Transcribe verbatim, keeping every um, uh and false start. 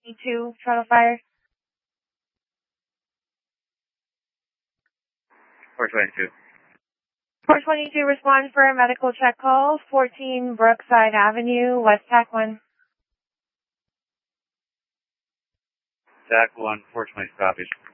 twenty-two, total fire. four twenty-two. four twenty-two, respond for a medical check call, fourteen Brookside Avenue, West Tac one. Tac one, four twenty, copies.